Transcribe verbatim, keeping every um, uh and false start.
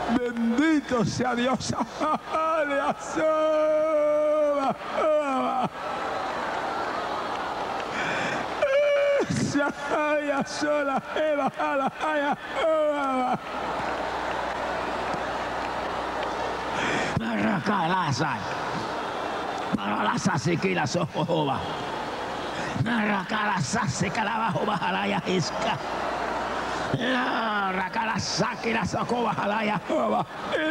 Bendito sea Dios. Sola, Eva, ala, aya, Rakalasa, Paralasa Sikila Sohova, Rakalasa Sikalava Hobahalaya Iska, Rakalasa Kila Sohova Halaya.